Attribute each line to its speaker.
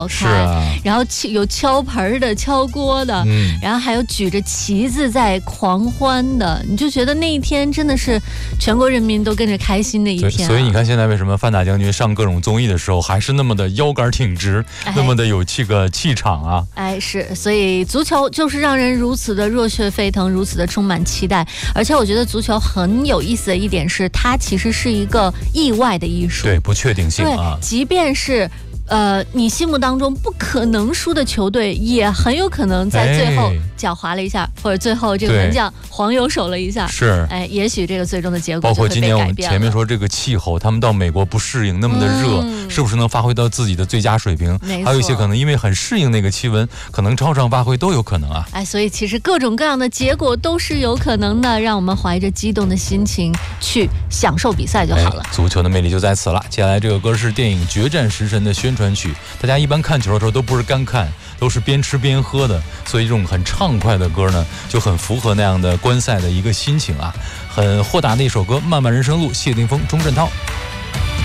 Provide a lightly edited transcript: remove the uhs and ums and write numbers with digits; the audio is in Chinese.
Speaker 1: 是啊，然后有敲盆的、敲锅的，然后还有举着旗子在狂欢的，你就觉得那一天真的是全国人民都跟着开心的一天、
Speaker 2: 所以你看，现在为什么范大将军上各种综艺的时候还是那么的腰杆挺直，那么的有这个气场啊？
Speaker 1: 是，所以足球就是让人如此的热血沸腾，如此的充满期待。而且我觉得足球很有意思的一点是，它其实是一个意外的艺术，
Speaker 2: 对，不确定性啊，
Speaker 1: 即便是。你心目当中不可能输的球队，也很有可能在最后脚滑了一下，或者最后这个门将黄油手了一下。
Speaker 2: 是，
Speaker 1: 也许这个最终的结果
Speaker 2: 包括
Speaker 1: 就会被改变了。
Speaker 2: 今年我们前面说这个气候，他们到美国不适应，那么的热，是不是能发挥到自己的最佳水平？还有一些可能因为很适应那个气温，可能超常发挥都有可能啊。
Speaker 1: 所以其实各种各样的结果都是有可能的，让我们怀着激动的心情去享受比赛就好了。
Speaker 2: 足球的魅力就在此了。接下来这个歌是电影《决战食神》的宣传曲，大家一般看球的时候都不是干看，都是边吃边喝的，所以这种很畅快的歌呢，就很符合那样的观赛的一个心情啊，很豁达的一首歌，《漫漫人生路》，谢霆锋、钟镇涛。